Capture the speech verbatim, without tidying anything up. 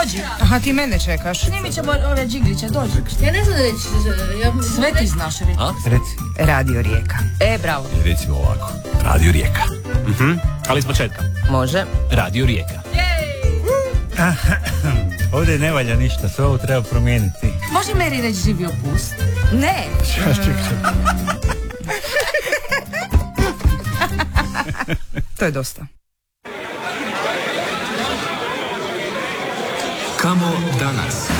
Dođi. Aha, ti mene čekaš. Snimit ćemo ove džigliće, dođi. Ja ne znam reći. Ja... Sve ti znaš reći. A? Reci. Radio Rijeka. E, bravo. I recimo ovako. Radio Rijeka. Mhm. Ali iz početka. Može. Radio Rijeka. Ovdje ne valja ništa, sve ovo treba promijeniti. Može Meri reći živio pust? Ne. To je dosta. Kamo danas?